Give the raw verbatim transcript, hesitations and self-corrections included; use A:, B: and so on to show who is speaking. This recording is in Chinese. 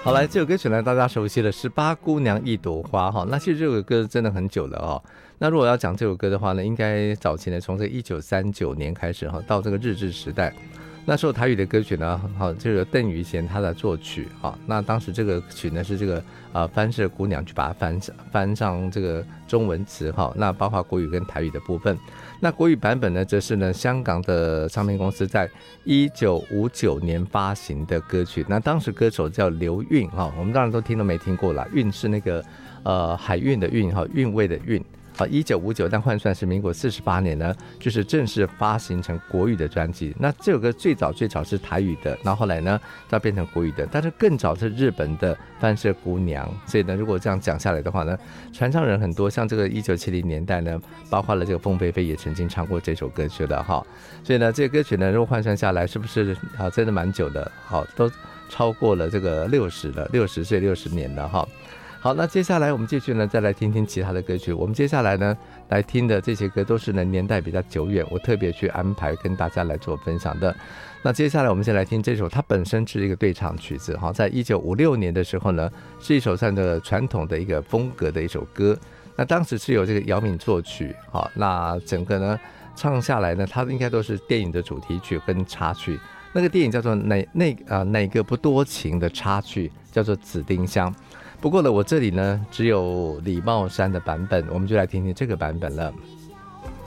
A: 好，来这首歌曲呢，大家熟悉了，十八姑娘一朵花哈。那其实这首歌真的很久了哦。那如果要讲这首歌的话呢，应该早期呢，从这一九三九年开始哈，到这个日治时代。那时候台语的歌曲呢，好，这个邓雨贤他的作曲啊，那当时这个曲呢是这个呃翻社姑娘去把它翻翻上这个中文词哈，那包括国语跟台语的部分。那国语版本呢，则是呢香港的唱片公司在一九五九年发行的歌曲。那当时歌手叫刘韵哈，我们当然都听都没听过啦，韵是那个呃海韵的韵哈，韵味的韵。好，一九五九，但换算是民国四十八年呢，就是正式发行成国语的专辑。那这首歌最早最早是台语的，然后后来呢，它变成国语的，但是更早是日本的翻社姑娘。所以呢，如果这样讲下来的话呢，传唱人很多，像这个一九七零年代呢，包括了这个凤飞飞也曾经唱过这首歌曲的哈。所以呢，这个歌曲呢，如果换算下来，是不是啊，真的蛮久的？好，都超过了这个六十了，六十岁六十年了哈。好，那接下来我们继续呢，再来听听其他的歌曲。我们接下来呢，来听的这些歌都是呢年代比较久远，我特别去安排跟大家来做分享的。那接下来我们先来听这首，它本身是一个对唱曲子，哈，在一九五六年的时候呢，是一首算的传统的一个风格的一首歌。那当时是由这个姚敏作曲，好，那整个呢唱下来呢，它应该都是电影的主题曲跟插曲。那个电影叫做哪那啊哪个不多情的插曲，叫做《紫丁香》。不过呢，我这里呢只有李茂山的版本，我们就来听听这个版本了。